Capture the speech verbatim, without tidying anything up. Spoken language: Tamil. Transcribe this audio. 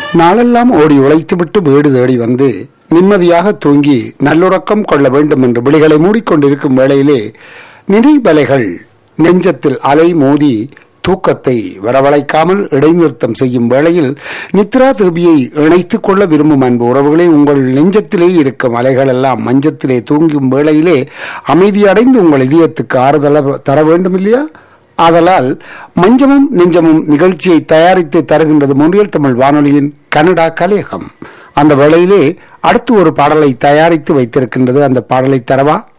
நாளெல்லாம் ஓடி உழைத்துவிட்டு வீடு தேடி வந்து நிம்மதியாக தூங்கி நல்லுறக்கம் கொள்ள வேண்டும் என்று விழிகளை மூடிக்கொண்டிருக்கும் வேளையிலே நினைவலைகள் நெஞ்சத்தில் அலை மோதி தூக்கத்தை வரவழைக்காமல் இடைநிறுத்தம் செய்யும் வேளையில் நித்ரா தேவியை இணைத்துக் கொள்ள விரும்பும் அன்பு உறவுகளே, உங்கள் நெஞ்சத்திலே இருக்கும் அலைகள் எல்லாம் மஞ்சத்திலே தூங்கும் வேளையிலே அமைதியடைந்து உங்கள் இதயத்துக்கு ஆறுதல் தர வேண்டும் இல்லையா? ஆதலால் மஞ்சமும் நெஞ்சமும் நிகழ்ச்சியை தயாரித்து தருகின்றது மொன்றியல் தமிழ் வானொலியின் கனடா கலையகம். அந்த வேளையிலே அடுத்து ஒரு பாடலை தயாரித்து வைத்திருக்கின்றது. அந்த பாடலை தரவா?